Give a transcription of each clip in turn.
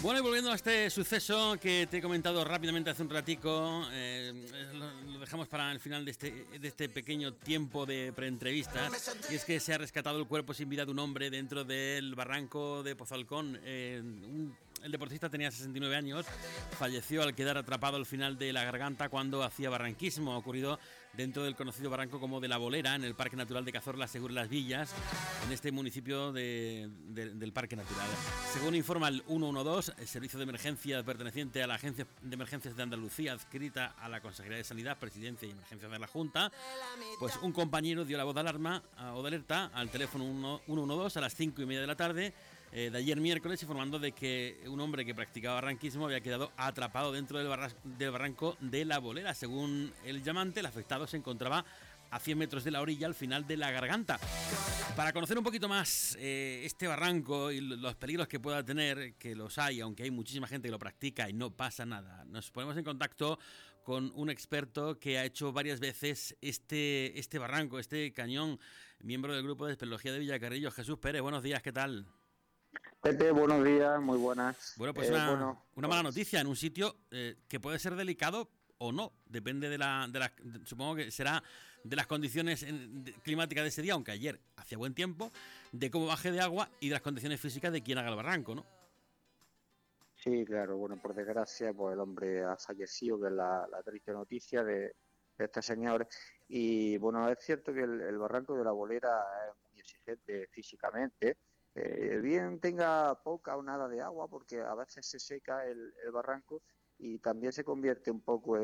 Bueno, y volviendo a este suceso que te he comentado rápidamente hace un ratico, lo dejamos para el final de este pequeño tiempo de preentrevistas, y es que se ha rescatado el cuerpo sin vida de un hombre dentro del barranco de Pozalcón. El deportista tenía 69 años, falleció al quedar atrapado al final de la garganta cuando hacía barranquismo. Ha ocurrido dentro del conocido barranco como de La Bolera, en el Parque Natural de Cazorla, Segura Las Villas, en este municipio del Parque Natural. Según informa el 112, el servicio de emergencias perteneciente a la Agencia de Emergencias de Andalucía, adscrita a la Consejería de Sanidad, Presidencia y Emergencias de la Junta, pues un compañero dio la voz de alarma o de alerta al teléfono 112 a las 5:30 de la tarde de ayer miércoles, informando de que un hombre que practicaba barranquismo había quedado atrapado dentro del barranco de La Bolera. Según el llamante, el afectado se encontraba a 100 metros de la orilla, al final de la garganta. Para conocer un poquito más este barranco y los peligros que pueda tener, que los hay, aunque hay muchísima gente que lo practica y no pasa nada, nos ponemos en contacto con un experto que ha hecho varias veces este barranco, este cañón, miembro del grupo de espeleología de Villacarrillo. Jesús Pérez, buenos días, ¿qué tal? Pepe, buenos días, muy buenas. Bueno, pues una mala noticia en un sitio que puede ser delicado o no, depende supongo que será de las condiciones climáticas de ese día, aunque ayer hacía buen tiempo, de cómo baje de agua y de las condiciones físicas de quien haga el barranco, ¿no? Sí, claro, bueno, por desgracia, pues el hombre ha fallecido, que es la triste noticia de este señor. Y bueno, es cierto que el barranco de La Bolera es muy exigente físicamente, bien tenga poca o nada de agua, porque a veces se seca el barranco y también se convierte un poco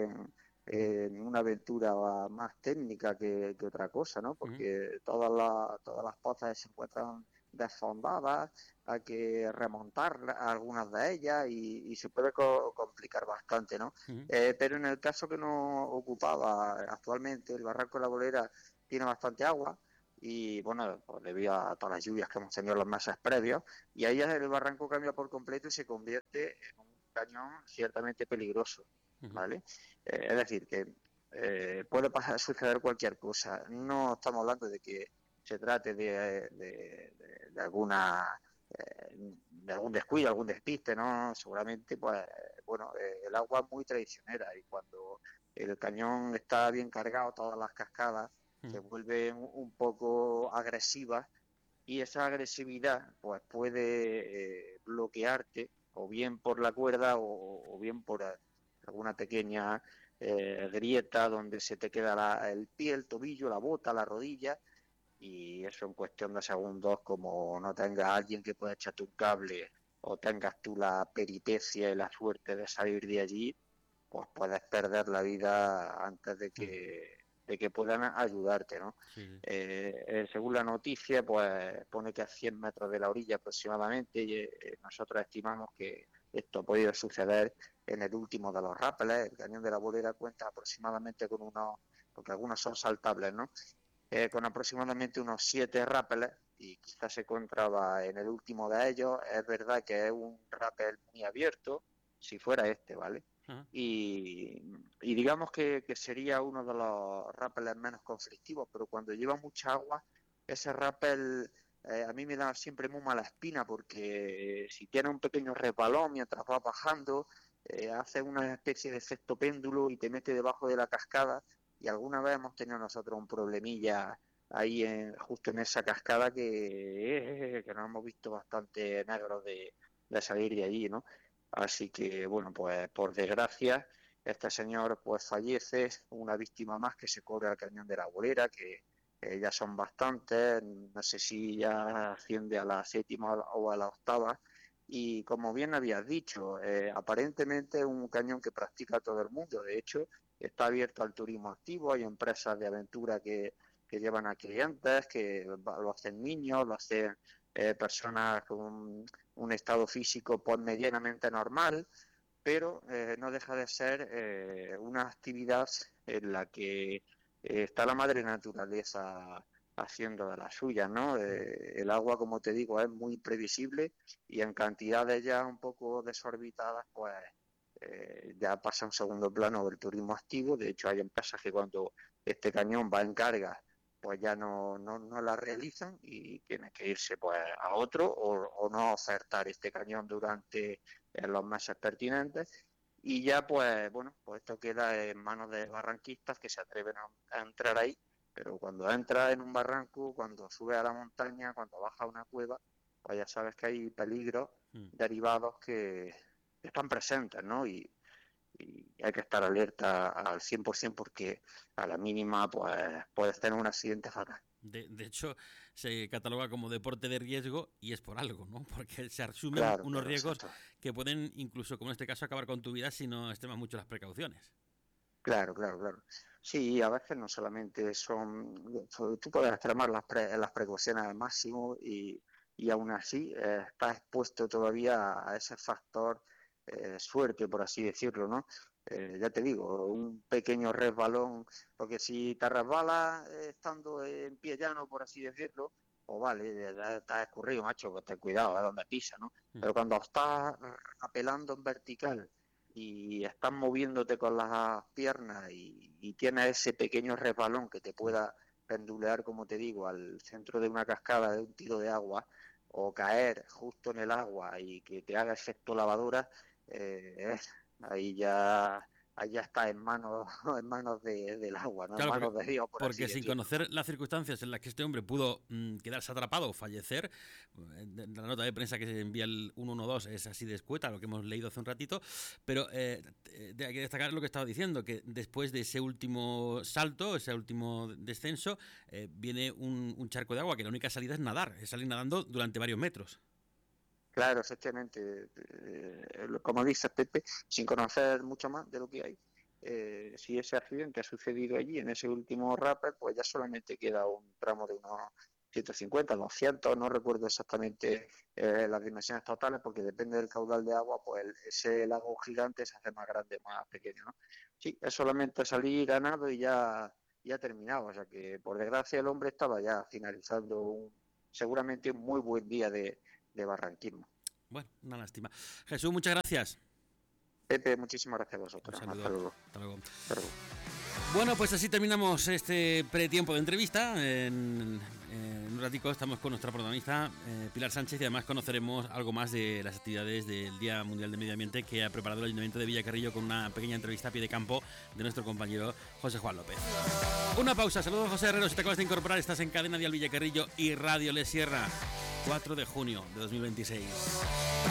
en una aventura más técnica que otra cosa, ¿no? Porque todas las pozas se encuentran desfondadas, hay que remontar algunas de ellas y se puede complicar bastante, ¿no? Pero en el caso que nos ocupaba actualmente, el barranco de La Bolera tiene bastante agua, y bueno, pues debido a todas las lluvias que hemos tenido los meses previos, y ahí el barranco cambia por completo y se convierte en un cañón ciertamente peligroso, ¿vale? Es decir, que puede suceder cualquier cosa. No estamos hablando de que se trate de alguna de algún descuido, algún despiste, ¿no? Seguramente, pues, bueno, el agua es muy traicionera, y cuando el cañón está bien cargado, todas las cascadas se vuelven un poco agresivas, y esa agresividad pues puede bloquearte, o bien por la cuerda o bien por alguna pequeña grieta donde se te queda el pie, el tobillo, la bota, la rodilla, y eso en cuestión de segundos, como no tengas a alguien que pueda echarte un cable o tengas tú la peripecia y la suerte de salir de allí, pues puedes perder la vida antes de que puedan ayudarte, ¿no? Sí. Según la noticia, pues pone que a 100 metros de la orilla aproximadamente, y nosotros estimamos que esto ha podido suceder en el último de los rápeles. El cañón de La Bolera cuenta aproximadamente con unos, porque algunos son saltables, ¿no? Con aproximadamente unos 7 rápeles, y quizás se encontraba en el último de ellos. Es verdad que es un rappel muy abierto, si fuera este, ¿vale? Y digamos que sería uno de los rappels menos conflictivos, pero cuando lleva mucha agua, ese rappel a mí me da siempre muy mala espina, porque si tiene un pequeño resbalón mientras va bajando, hace una especie de efecto péndulo y te mete debajo de la cascada. Y alguna vez hemos tenido nosotros un problemilla ahí justo en esa cascada, que nos hemos visto bastante negros de salir de allí, ¿no? Así que, bueno, pues por desgracia, este señor pues fallece, una víctima más que se cobra al cañón de La Bolera, que ya son bastantes, no sé si ya asciende a la 7ª o a la 8ª. Y como bien habías dicho, aparentemente es un cañón que practica todo el mundo. De hecho, está abierto al turismo activo, hay empresas de aventura que llevan a clientes, que lo hacen niños, lo hacen personas con un estado físico pues medianamente normal, pero no deja de ser una actividad en la que está la madre naturaleza haciendo de las suyas, ¿no? El agua, como te digo, es muy previsible, y en cantidades ya un poco desorbitadas, pues ya pasa a un segundo plano el turismo activo. De hecho, hay empresas que cuando este cañón va en carga, pues ya no la realizan y tienen que irse pues a otro o no ofertar este cañón durante los meses pertinentes. Y ya pues bueno, pues esto queda en manos de barranquistas que se atreven a entrar ahí, pero cuando entras en un barranco, cuando subes a la montaña, cuando bajas a una cueva, pues ya sabes que hay peligros derivados que están presentes, ¿no? Y hay que estar alerta al 100% porque a la mínima pues puedes tener un accidente fatal. De hecho, se cataloga como deporte de riesgo y es por algo, ¿no? Porque se asumen unos riesgos que pueden incluso, como en este caso, acabar con tu vida si no extremas mucho las precauciones. Claro. Sí, a veces no solamente tú puedes extremar las precauciones al máximo y aún así estás expuesto todavía a ese factor suerte, por así decirlo, ¿no? Ya te digo, un pequeño resbalón, porque si te resbalas estando en pie llano, por así decirlo, pues vale, te has escurrido, macho, pues ten cuidado a donde pisas, ¿no? Pero cuando estás apelando en vertical y estás moviéndote con las piernas y tienes ese pequeño resbalón que te pueda pendulear, como te digo, al centro de una cascada, de un tiro de agua, o caer justo en el agua y que te haga efecto lavadora, ahí ya está en manos del agua, no en Claro, manos de Dios, por así porque sin decirlo, ¿no? conocer las circunstancias en las que este hombre pudo quedarse atrapado o fallecer, la nota de prensa que se envía el 112 es así de escueta, lo que hemos leído hace un ratito, pero hay que destacar lo que estaba diciendo, que después de ese último salto, ese último descenso, viene un charco de agua, que la única salida es nadar, es salir nadando durante varios metros. Claro, efectivamente, como dices, Pepe, sin conocer mucho más de lo que hay, si ese accidente ha sucedido allí, en ese último rappel, pues ya solamente queda un tramo de unos 150, 200, no recuerdo exactamente las dimensiones totales, porque depende del caudal de agua, pues ese lago gigante se hace más grande, más pequeño, ¿no? Sí, es solamente salir ganado y ya terminado, o sea que por desgracia el hombre estaba ya finalizando seguramente un muy buen día de barranquismo. Bueno, una lástima. Jesús, muchas gracias. Pepe, muchísimas gracias a vosotros. Un saludo. Hasta luego. Hasta luego. Hasta luego. Bueno, pues así terminamos este pretiempo de entrevista. En un ratico estamos con nuestra protagonista, Pilar Sánchez, y además conoceremos algo más de las actividades del Día Mundial del Medio Ambiente que ha preparado el Ayuntamiento de Villacarrillo con una pequeña entrevista a pie de campo de nuestro compañero José Juan López. Una pausa. Saludos, José Herrero. Si te acabas de incorporar, estás en Cadena Dial Villacarrillo y Radio Le Sierra. 4 de junio de 2026.